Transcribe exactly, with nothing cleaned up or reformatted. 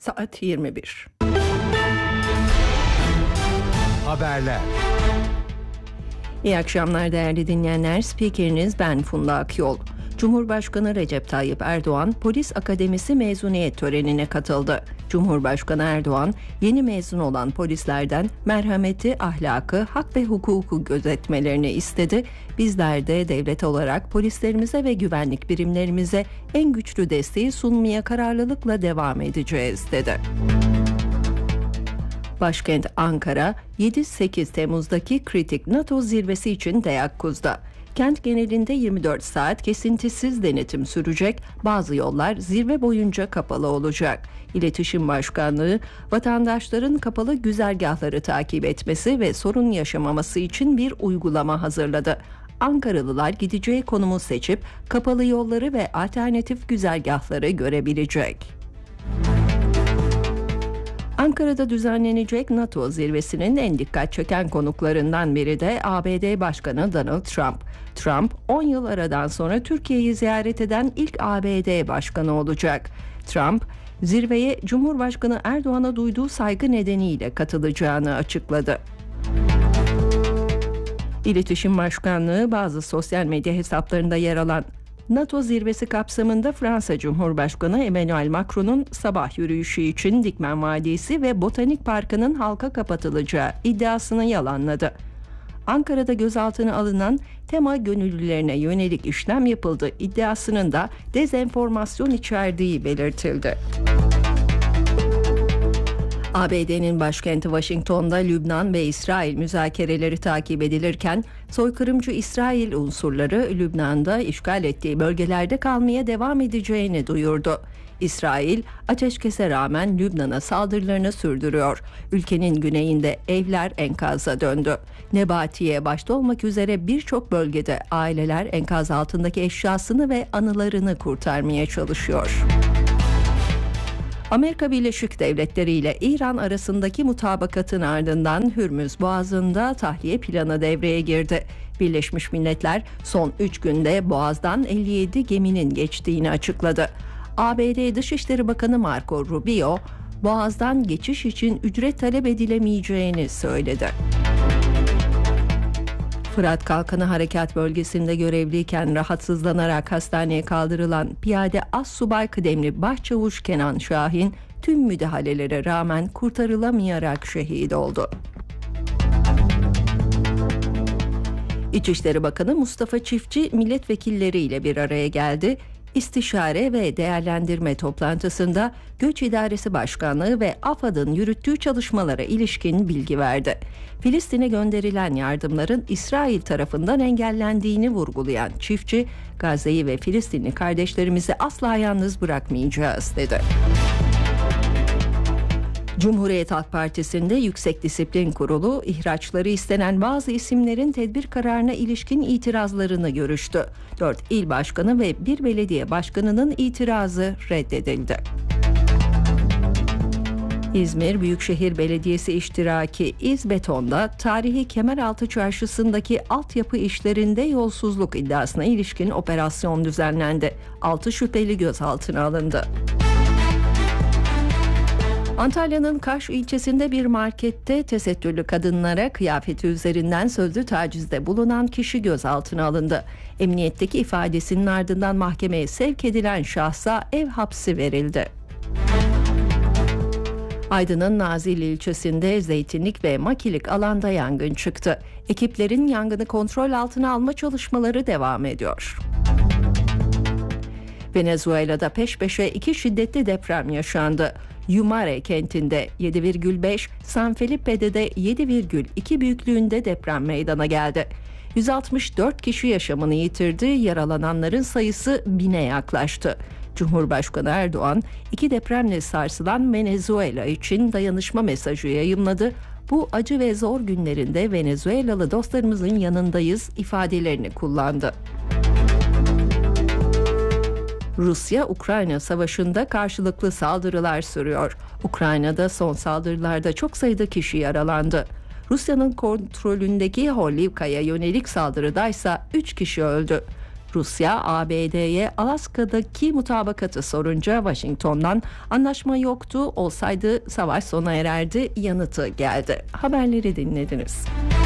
Saat yirmi bir. Haberler. İyi akşamlar değerli dinleyenler. Spikeriniz ben Funda Akyol. Cumhurbaşkanı Recep Tayyip Erdoğan Polis Akademisi mezuniyet törenine katıldı. Cumhurbaşkanı Erdoğan yeni mezun olan polislerden merhameti, ahlakı, hak ve hukuku gözetmelerini istedi. Bizler de devlet olarak polislerimize ve güvenlik birimlerimize en güçlü desteği sunmaya kararlılıkla devam edeceğiz dedi. Başkent Ankara, yedi sekiz Temmuz'daki kritik NATO zirvesi için teyakkuzda. Kent genelinde yirmi dört saat kesintisiz denetim sürecek, bazı yollar zirve boyunca kapalı olacak. İletişim Başkanlığı, vatandaşların kapalı güzergahları takip etmesi ve sorun yaşamaması için bir uygulama hazırladı. Ankaralılar gideceği konumu seçip kapalı yolları ve alternatif güzergahları görebilecek. Ankara'da düzenlenecek NATO zirvesinin en dikkat çeken konuklarından biri de A B D Başkanı Donald Trump. Trump, on yıl aradan sonra Türkiye'yi ziyaret eden ilk A B D Başkanı olacak. Trump, zirveye Cumhurbaşkanı Erdoğan'a duyduğu saygı nedeniyle katılacağını açıkladı. İletişim Başkanlığı bazı sosyal medya hesaplarında yer alan NATO zirvesi kapsamında Fransa Cumhurbaşkanı Emmanuel Macron'un sabah yürüyüşü için Dikmen Vadisi ve Botanik Parkı'nın halka kapatılacağı iddiasını yalanladı. Ankara'da gözaltına alınan tema gönüllülerine yönelik işlem yapıldığı iddiasının da dezenformasyon içerdiği belirtildi. A B D'nin başkenti Washington'da Lübnan ve İsrail müzakereleri takip edilirken soykırımcı İsrail unsurları Lübnan'da işgal ettiği bölgelerde kalmaya devam edeceğini duyurdu. İsrail ateşkese rağmen Lübnan'a saldırılarını sürdürüyor. Ülkenin güneyinde evler enkaza döndü. Nebatiye başta olmak üzere birçok bölgede aileler enkaz altındaki eşyasını ve anılarını kurtarmaya çalışıyor. Amerika Birleşik Devletleri ile İran arasındaki mutabakatın ardından Hürmüz Boğazı'nda tahliye planı devreye girdi. Birleşmiş Milletler son üç günde Boğaz'dan elli yedi geminin geçtiğini açıkladı. A B D Dışişleri Bakanı Marco Rubio, Boğaz'dan geçiş için ücret talep edilemeyeceğini söyledi. Fırat Kalkanı Harekat Bölgesi'nde görevliyken rahatsızlanarak hastaneye kaldırılan piyade Assubay kıdemli Başçavuş Kenan Şahin tüm müdahalelere rağmen kurtarılamayarak şehit oldu. İçişleri Bakanı Mustafa Çiftçi milletvekilleriyle bir araya geldi. İstişare ve değerlendirme toplantısında Göç İdaresi Başkanlığı ve AFAD'ın yürüttüğü çalışmalara ilişkin bilgi verdi. Filistin'e gönderilen yardımların İsrail tarafından engellendiğini vurgulayan Çiftçi, Gazze'yi ve Filistinli kardeşlerimizi asla yalnız bırakmayacağız dedi. Cumhuriyet Halk Partisi'nde Yüksek Disiplin Kurulu, ihraçları istenen bazı isimlerin tedbir kararına ilişkin itirazlarını görüştü. Dört il başkanı ve bir belediye başkanının itirazı reddedildi. İzmir Büyükşehir Belediyesi iştiraki İzbeton'da tarihi Kemeraltı Çarşısı'ndaki altyapı işlerinde yolsuzluk iddiasına ilişkin operasyon düzenlendi. Altı şüpheli gözaltına alındı. Antalya'nın Kaş ilçesinde bir markette tesettürlü kadınlara kıyafeti üzerinden sözlü tacizde bulunan kişi gözaltına alındı. Emniyetteki ifadesinin ardından mahkemeye sevk edilen şahsa ev hapsi verildi. Aydın'ın Nazilli ilçesinde zeytinlik ve makilik alanda yangın çıktı. Ekiplerin yangını kontrol altına alma çalışmaları devam ediyor. Venezuela'da peş peşe iki şiddetli deprem yaşandı. Yumare kentinde yedi virgül beş, San Felipe'de de yedi virgül iki büyüklüğünde deprem meydana geldi. yüz altmış dört kişi yaşamını yitirdi, yaralananların sayısı bine yaklaştı. Cumhurbaşkanı Erdoğan, iki depremle sarsılan Venezuela için dayanışma mesajı yayımladı. Bu acı ve zor günlerinde Venezuelalı dostlarımızın yanındayız ifadelerini kullandı. Rusya-Ukrayna savaşında karşılıklı saldırılar sürüyor. Ukrayna'da son saldırılarda çok sayıda kişi yaralandı. Rusya'nın kontrolündeki Horlivka'ya yönelik saldırıdaysa üç kişi öldü. Rusya, A B D'ye Alaska'daki mutabakatı sorunca Washington'dan anlaşma yoktu, olsaydı savaş sona ererdi yanıtı geldi. Haberleri dinlediniz.